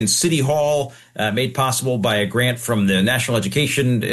City Hall, made possible by a grant from the National Education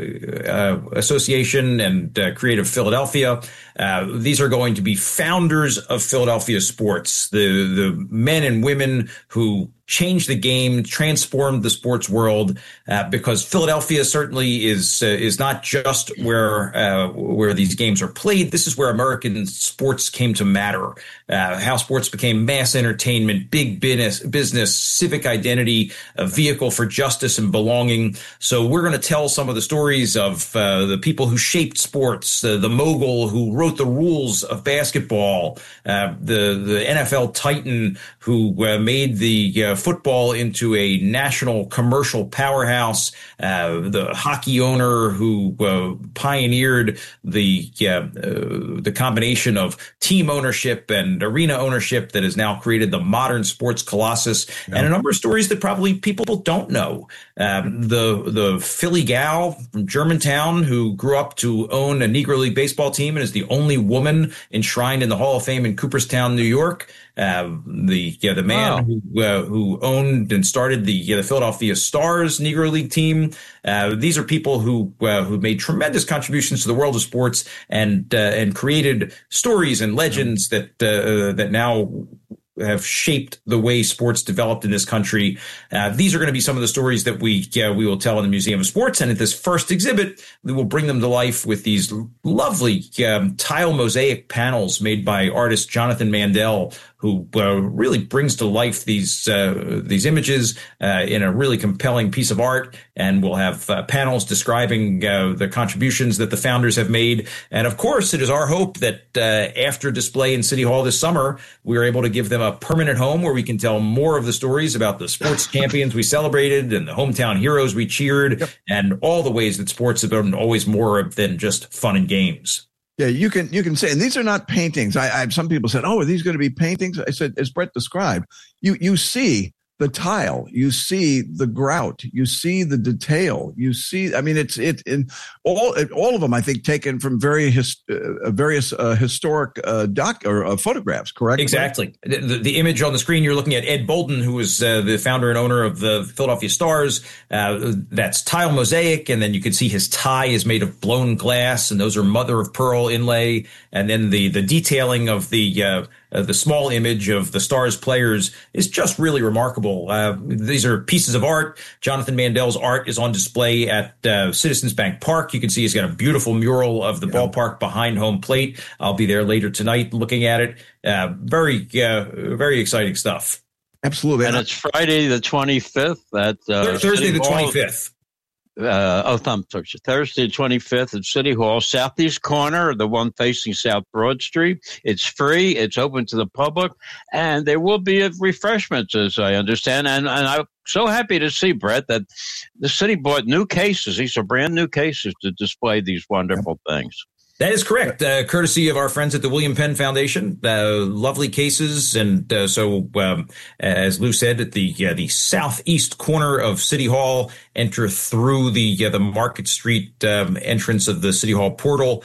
Association and Creative Philadelphia. These are going to be founders of Philadelphia sports, the men and women who changed the game, transformed the sports world, because Philadelphia certainly is not just where these games are played. This is where American sports came to matter. How sports became mass entertainment, big business, civic identity, a vehicle for justice and belonging. So we're going to tell some of the stories of the people who shaped sports, the mogul who wrote the rules of basketball, the NFL titan who made the football into a national commercial powerhouse, the hockey owner who pioneered the combination of team ownership and arena ownership that has now created the modern sports colossus, and a number of stories that probably people don't know. The Philly gal from Germantown who grew up to own a Negro League baseball team and is the only woman enshrined in the Hall of Fame in Cooperstown, New York. The man who owned and started the Philadelphia Stars Negro League team. These are people who made tremendous contributions to the world of sports and created stories and legends that now have shaped the way sports developed in this country. These are going to be some of the stories that we will tell in the Museum of Sports. And at this first exhibit, we will bring them to life with these lovely tile mosaic panels made by artist Jonathan Mandel, who really brings to life these images in a really compelling piece of art. And we'll have panels describing the contributions that the founders have made. And of course, it is our hope that after display in City Hall this summer, we are able to give them a permanent home where we can tell more of the stories about the sports champions we celebrated and the hometown heroes we cheered, and all the ways that sports have been always more than just fun and games. Yeah, you can say, and these are not paintings. Some people said, "Oh, are these going to be paintings?" I said, as Brett described, you see the tile, you see the grout, you see the detail, you see. I mean, it's in all of them. I think taken from various historic photographs. Correct? Exactly. The image on the screen you're looking at, Ed Bolden, who is the founder and owner of the Philadelphia Stars. That's tile mosaic, and then you can see his tie is made of blown glass, and those are mother of pearl inlay, and then the detailing of the small image of the Stars players is just really remarkable. These are pieces of art. Jonathan Mandel's art is on display at Citizens Bank Park. You can see he's got a beautiful mural of the ballpark behind home plate. I'll be there later tonight looking at it. Very exciting stuff. Absolutely. And it's Friday the 25th at Thursday the 25th. Thursday, 25th at City Hall, southeast corner, the one facing South Broad Street. It's free. It's open to the public, and there will be refreshments, as I understand. And I'm so happy to see, Brett, that the city bought new cases. These are brand new cases to display these wonderful things. That is correct. Courtesy of our friends at the William Penn Foundation. Lovely cases. And so as Lou said, at the southeast corner of City Hall, enter through the Market Street entrance of the City Hall portal.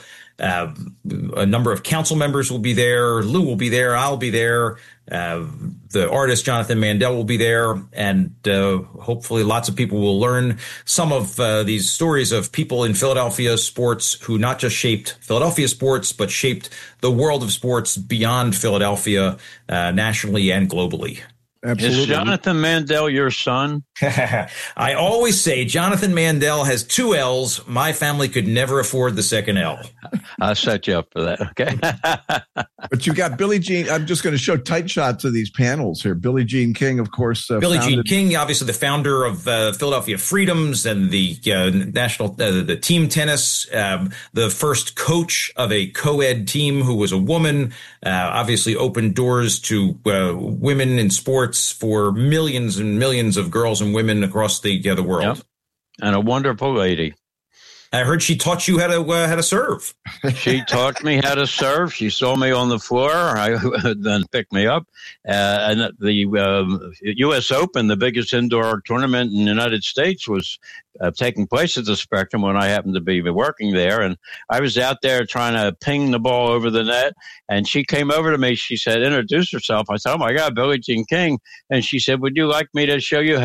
A number of council members will be there. Lou will be there. I'll be there. The artist Jonathan Mandel will be there, and hopefully lots of people will learn some of these stories of people in Philadelphia sports who not just shaped Philadelphia sports, but shaped the world of sports beyond Philadelphia, nationally and globally. Absolutely. Is Jonathan Mandel your son? I always say Jonathan Mandel has two L's. My family could never afford the second L. I'll set you up for that, okay? But you got Billie Jean. I'm just going to show tight shots of these panels here. Billie Jean King, of course. Billie Jean King, obviously the founder of Philadelphia Freedoms and the national the team tennis, the first coach of a co-ed team who was a woman, obviously opened doors to women in sports for millions and millions of girls and women across the world. Yep. And a wonderful lady. I heard she taught you how to serve. She taught me how to serve. She saw me on the floor. Then picked me up. And the U.S. Open, the biggest indoor tournament in the United States, was taking place at the Spectrum when I happened to be working there. And I was out there trying to ping the ball over the net. And she came over to me. She said, introduce herself. I said, oh, my God, Billie Jean King. And she said, would you like me to show you